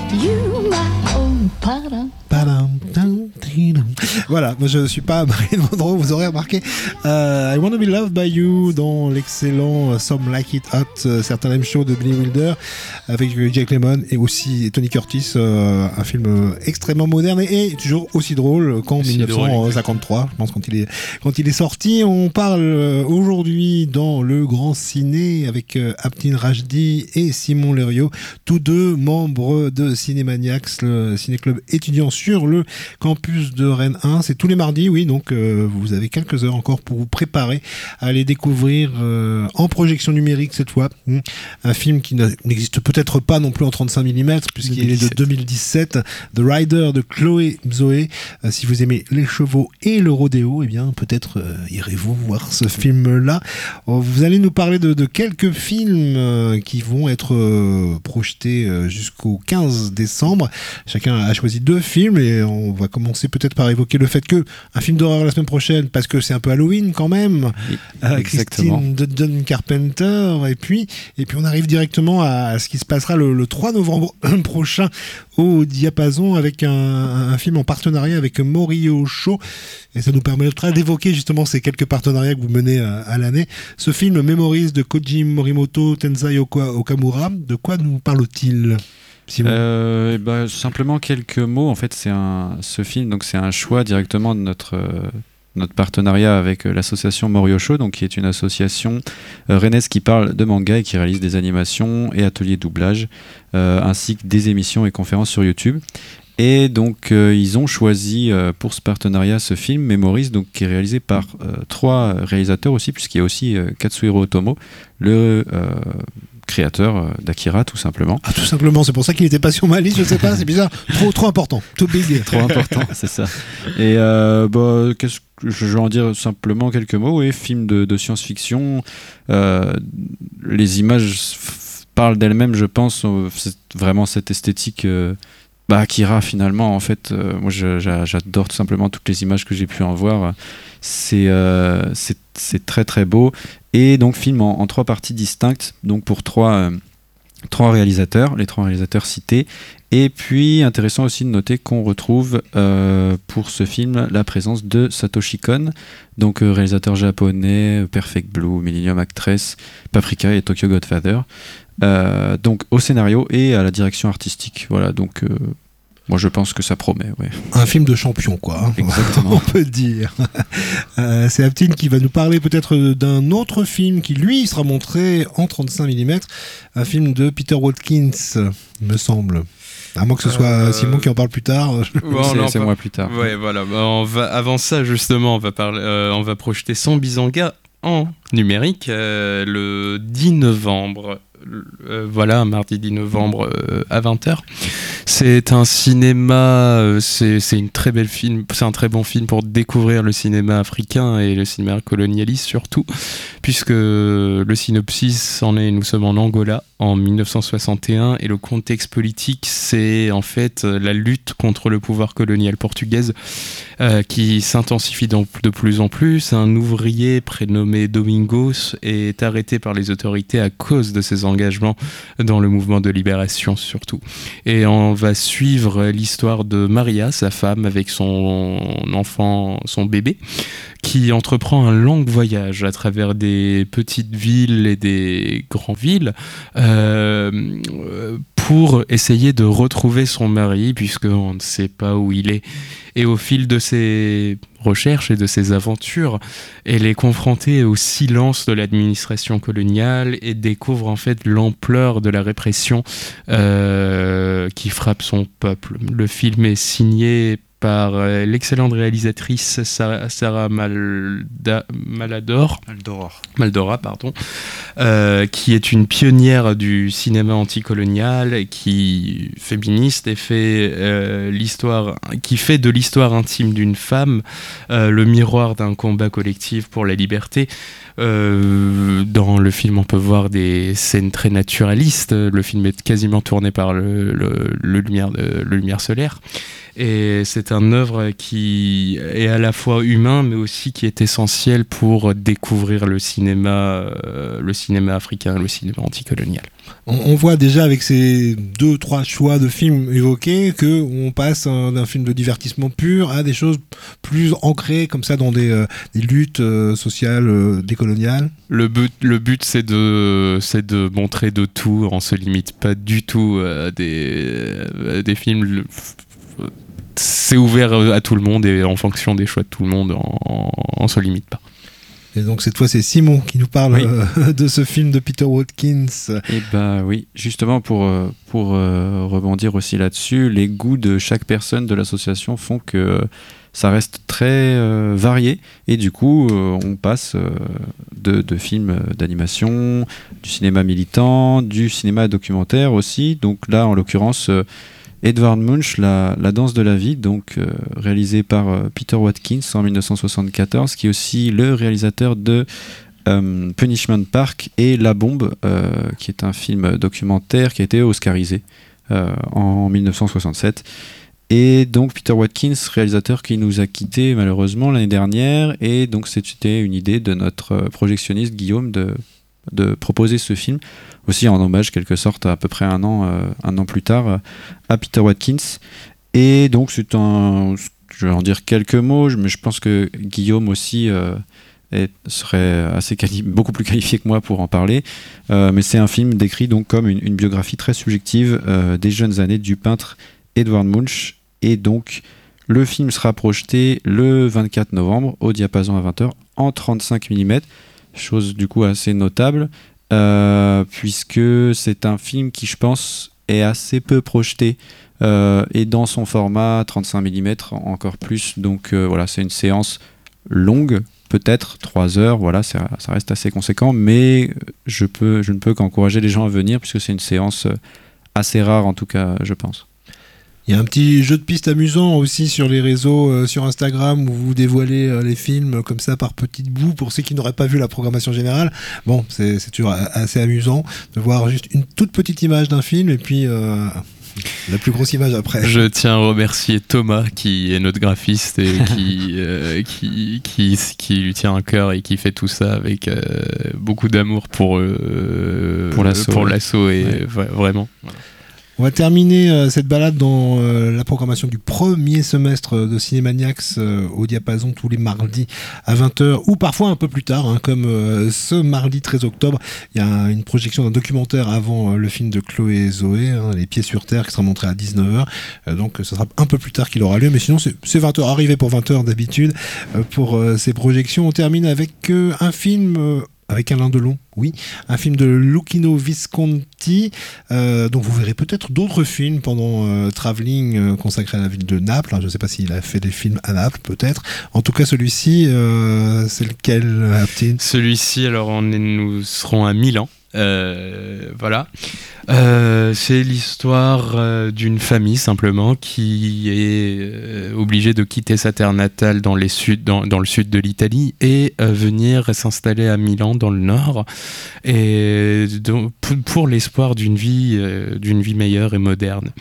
You, my own pardon. Voilà, moi je suis pas Marilyn Monroe, vous aurez remarqué. I Wanna Be Loved by You dans l'excellent Some Like It Hot, Certain Lame Show de Billy Wilder avec Jack Lemmon et aussi Tony Curtis, un film extrêmement moderne et toujours aussi drôle qu'en 1953, je pense quand il est sorti. On parle aujourd'hui dans le grand ciné avec Aptin Rajdi et Simon Leriot, tous deux membres de Cinémaniacs, le ciné-club étudiant sur le campus de Rennes 1. C'est tous les mardis, oui, donc vous avez quelques heures encore pour vous préparer à aller découvrir en projection numérique cette fois un film qui n'existe peut-être pas non plus en 35 mm puisqu'il est de 2017, The Rider de Chloé Zoé. Si vous aimez les chevaux et le rodéo, eh bien peut-être irez-vous voir ce film-là. Vous allez nous parler de quelques films qui vont être projetés jusqu'au 15 décembre. Chacun a choisi 2 films et on va commencer peut-être par évoquer le fait que un film d'horreur la semaine prochaine parce que c'est un peu Halloween quand même. Christine Dunn Carpenter et puis on arrive directement à ce qui se passera le 3 novembre prochain au Diapason avec un film en partenariat avec Morio Show et ça nous permettra d'évoquer justement ces quelques partenariats que vous menez à l'année. Ce film Memories de Koji Morimoto Tensai Okamura, de quoi nous parle-t-il ? Simplement quelques mots. En fait, ce film, donc c'est un choix directement de notre partenariat avec l'association Moriocho, donc qui est une association rennaise qui parle de manga et qui réalise des animations et ateliers de doublage, ainsi que des émissions et conférences sur YouTube. Et donc ils ont choisi pour ce partenariat ce film Memories, donc qui est réalisé par 3 réalisateurs aussi, puisqu'il y a aussi Katsuhiro Otomo, le créateur d'Akira, tout simplement. Ah, tout simplement, c'est pour ça qu'il n'était pas sur ma liste, je sais pas, c'est bizarre, trop important, too big. Trop important, c'est ça. Et qu'est-ce que je vais en dire simplement quelques mots. Oui, film de science-fiction, les images parlent d'elles-mêmes, je pense, c'est vraiment cette esthétique Akira finalement, en fait, moi j'adore tout simplement toutes les images que j'ai pu en voir. C'est très très beau. Et donc film en 3 parties distinctes, donc pour 3 réalisateurs, les 3 réalisateurs cités. Et puis intéressant aussi de noter qu'on retrouve pour ce film la présence de Satoshi Kon, donc réalisateur japonais, Perfect Blue, Millennium Actress, Paprika et Tokyo Godfather. Donc au scénario et à la direction artistique. Voilà, donc moi je pense que ça promet. Ouais. Un film de champion, quoi. Exactement. On peut dire. C'est Aptin qui va nous parler peut-être d'un autre film qui lui sera montré en 35 mm, un film de Peter Watkins, me semble. À moins que ce soit Simon qui en parle plus tard. C'est moi plus tard. Ouais, voilà. Avant ça, justement, on va projeter son Bizanga en numérique le 10 novembre. Voilà, mardi 10 novembre à 20h. C'est un cinéma, c'est une très belle film, c'est un très bon film pour découvrir le cinéma africain et le cinéma colonialiste surtout, puisque le synopsis en est, nous sommes en Angola en 1961 et le contexte politique c'est en fait la lutte contre le pouvoir colonial portugais qui s'intensifie de plus en plus. Un ouvrier prénommé Domingos est arrêté par les autorités à cause de ses engagements dans le mouvement de libération surtout. Et on va suivre l'histoire de Maria, sa femme, avec son enfant, son bébé, qui entreprend un long voyage à travers des petites villes et des grandes villes pour essayer de retrouver son mari, puisqu'on ne sait pas où il est. Et au fil de ses recherches et de ses aventures, elle est confrontée au silence de l'administration coloniale et découvre en fait l'ampleur de la répression qui frappe son peuple. Le film est signé par l'excellente réalisatrice Sarah Maldoror, qui est une pionnière du cinéma anticolonial, qui féministe et qui fait de l'histoire intime d'une femme le miroir d'un combat collectif pour la liberté. Dans le film, on peut voir des scènes très naturalistes. Le film est quasiment tourné par le lumière solaire. Et c'est une œuvre qui est à la fois humain, mais aussi qui est essentielle pour découvrir le cinéma africain, le cinéma anticolonial. On voit déjà avec ces 2-3 choix de films évoqués qu'on passe d'un film de divertissement pur à des choses plus ancrées comme ça dans des luttes sociales décoloniales. Le but c'est de montrer de tout, on se limite pas du tout à des films. C'est ouvert à tout le monde et en fonction des choix de tout le monde, on se limite pas. Et donc cette fois c'est Simon qui nous parle de ce film de Peter Watkins. Et bah oui, justement pour rebondir aussi là-dessus, les goûts de chaque personne de l'association font que ça reste très varié et du coup on passe de films d'animation, du cinéma militant, du cinéma documentaire aussi. Donc là en l'occurrence Edvard Munch, la danse de la vie, donc réalisé par Peter Watkins en 1974, qui est aussi le réalisateur de Punishment Park et La Bombe, qui est un film documentaire qui a été oscarisé en 1967. Et donc Peter Watkins, réalisateur qui nous a quittés malheureusement l'année dernière, et donc c'était une idée de notre projectionniste Guillaume de proposer ce film, aussi en hommage quelque sorte à peu près un an plus tard à Peter Watkins. Et donc je vais en dire quelques mots, mais je pense que Guillaume aussi serait beaucoup plus qualifié que moi pour en parler, mais c'est un film décrit donc comme une biographie très subjective des jeunes années du peintre Edvard Munch, et donc le film sera projeté le 24 novembre au diapason à 20h en 35 mm, chose du coup assez notable, puisque c'est un film qui je pense est assez peu projeté et dans son format 35 mm encore plus, donc voilà, c'est une séance longue, peut-être 3 heures, voilà, ça reste assez conséquent, mais je ne peux qu'encourager les gens à venir puisque c'est une séance assez rare en tout cas, je pense. Il y a un petit jeu de piste amusant aussi sur les réseaux, sur Instagram, où vous dévoilez les films comme ça par petites bouts pour ceux qui n'auraient pas vu la programmation générale. Bon, c'est toujours assez amusant de voir juste une toute petite image d'un film et puis la plus grosse image après. Je tiens à remercier Thomas qui est notre graphiste et qui lui tient à cœur et qui fait tout ça avec beaucoup d'amour pour l'assaut et vraiment. Voilà. On va terminer cette balade dans la programmation du premier semestre de Cinémaniacs au diapason tous les mardis à 20h ou parfois un peu plus tard, comme ce mardi 13 octobre. Il y a une projection d'un documentaire avant le film de Chloé et Zoé, Les Pieds sur Terre, qui sera montré à 19h. Donc ce sera un peu plus tard qu'il aura lieu, mais sinon c'est 20h, arrivé pour 20h d'habitude pour ces projections. On termine avec un film... avec Alain Delon, oui, un film de Luchino Visconti, donc vous verrez peut-être d'autres films pendant Travelling consacré à la ville de Naples. Je ne sais pas s'il a fait des films à Naples, peut-être. En tout cas, celui-ci, c'est lequel, Aptine ? Celui-ci, alors nous serons à Milan. Voilà. C'est l'histoire d'une famille simplement qui est obligée de quitter sa terre natale dans le sud de l'Italie et venir s'installer à Milan dans le nord, et donc, pour l'espoir d'une vie meilleure et moderne.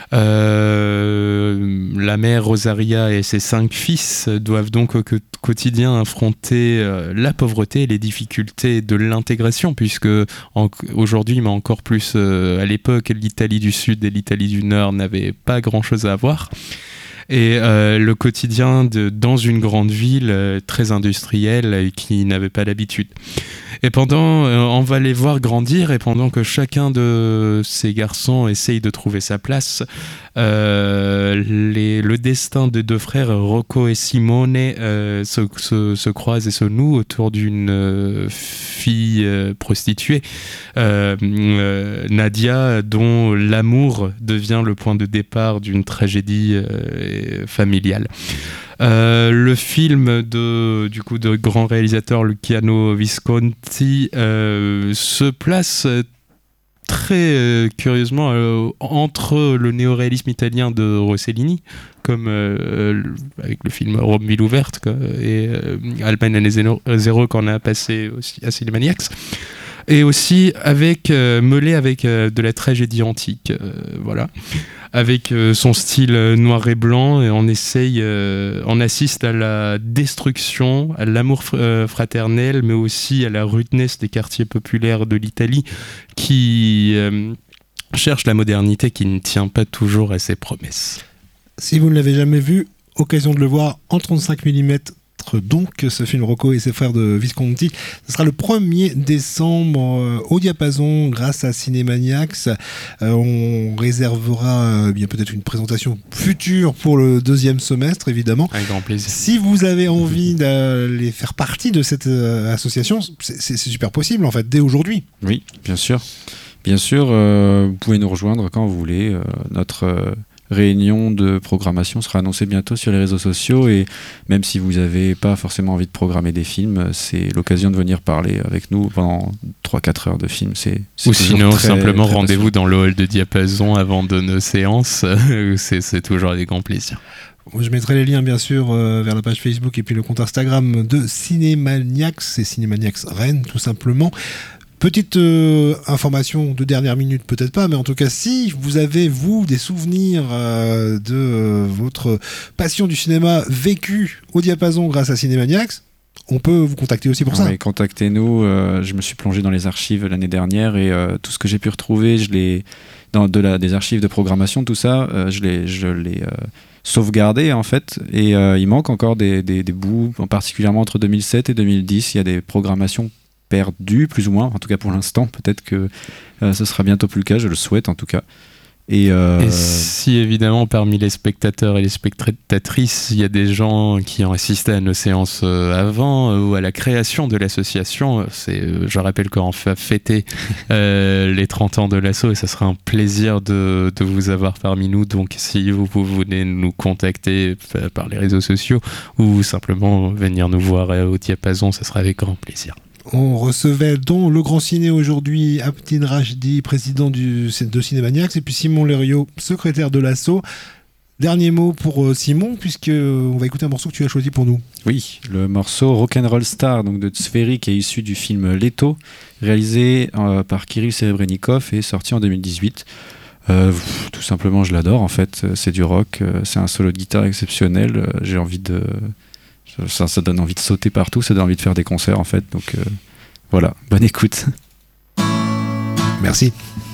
La mère Rosaria et ses 5 fils doivent donc au quotidien affronter la pauvreté et les difficultés de l'intégration, puisque aujourd'hui, mais encore plus à l'époque, l'Italie du Sud et l'Italie du Nord n'avaient pas grand-chose à voir. Et le quotidien dans une grande ville très industrielle qui n'avait pas l'habitude. Et on va les voir grandir, et pendant que chacun de ces garçons essaye de trouver sa place, le destin de 2 frères, Rocco et Simone, se croise et se noue autour d'une fille prostituée, Nadia, dont l'amour devient le point de départ d'une tragédie familiale. Le film de grand réalisateur Luciano Visconti se place très curieusement entre le néoréalisme italien de Rossellini, comme avec le film Rome ville ouverte, et Allemagne année zéro qu'on a passé aussi à Cinémaniacs, Et aussi mêlé avec de la tragédie antique, voilà. Avec son style noir et blanc, et on assiste à la destruction, à l'amour fraternel, mais aussi à la rudeness des quartiers populaires de l'Italie qui cherche la modernité qui ne tient pas toujours à ses promesses. Si vous ne l'avez jamais vu, occasion de le voir en 35 mm. Donc, ce film Rocco et ses frères de Visconti, ce sera le 1er décembre au diapason grâce à Cinémaniacs. On réservera bien peut-être une présentation future pour le 2e semestre, évidemment. Avec grand plaisir. Si vous avez envie d'aller faire partie de cette association, c'est super possible en fait, dès aujourd'hui. Oui, bien sûr. Bien sûr, vous pouvez nous rejoindre quand vous voulez. Notre réunion de programmation sera annoncée bientôt sur les réseaux sociaux, et même si vous n'avez pas forcément envie de programmer des films, c'est l'occasion de venir parler avec nous pendant 3-4 heures de film. Ou sinon, simplement rendez-vous dans le hall de diapason avant de nos séances. C'est toujours des grands plaisirs. Je mettrai les liens bien sûr vers la page Facebook et puis le compte Instagram de Cinémaniacs, c'est Cinémaniacs Rennes tout simplement. Petite information de dernière minute, peut-être pas, mais en tout cas, si vous avez, vous, des souvenirs de votre passion du cinéma vécue au diapason grâce à Cinémaniacs, on peut vous contacter aussi pour ça. Oui, contactez-nous. Je me suis plongé dans les archives l'année dernière, et tout ce que j'ai pu retrouver, des archives de programmation, tout ça, je l'ai sauvegardé en fait, et il manque encore des bouts, particulièrement entre 2007 et 2010, il y a des programmations perdu, plus ou moins, en tout cas pour l'instant. Peut-être que ce sera bientôt plus le cas, je le souhaite en tout cas. Et si évidemment parmi les spectateurs et les spectatrices, il y a des gens qui ont assisté à nos séances avant ou à la création de l'association, je rappelle qu'on va fêter les 30 ans de l'asso, et ça sera un plaisir de vous avoir parmi nous. Donc si vous venez nous contacter par les réseaux sociaux ou simplement venir nous voir au diapason, ça sera avec grand plaisir. On recevait donc le grand ciné aujourd'hui, Abdin Rachdi, président de Cinémaniacs, et puis Simon Leriot, secrétaire de l'asso. Dernier mot pour Simon, puisqu'on va écouter un morceau que tu as choisi pour nous. Oui, le morceau Rock'n'Roll Star donc de Tzferi, qui est issu du film Leto, réalisé par Kirill Serebrennikov et sorti en 2018. Tout simplement, je l'adore en fait. C'est du rock, c'est un solo de guitare exceptionnel. J'ai envie de... Ça donne envie de sauter partout, ça donne envie de faire des concerts en fait. Donc voilà, bonne écoute. Merci.